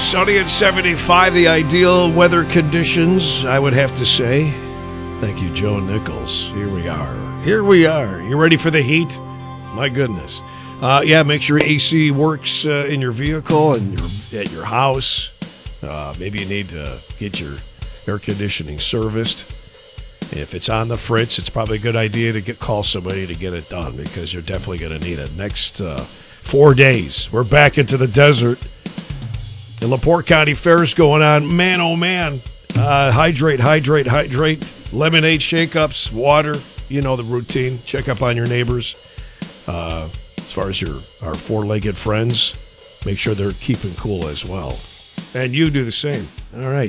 Sunny at 75, the ideal weather conditions, I would have to say. Thank you, Joe Nichols. Here we are. You ready for the heat? My goodness. Make sure AC works in your vehicle and at your house. Maybe you need to get your air conditioning serviced. If it's on the fritz, it's probably a good idea to call somebody to get it done because you're definitely going to need it. Next 4 days, we're back into the desert. The LaPorte County Fair's going on. Man, oh man. Hydrate. Lemonade shake-ups, water. You know the routine. Check up on your neighbors. As far as our four-legged friends, make sure they're keeping cool as well. And you do the same. All right.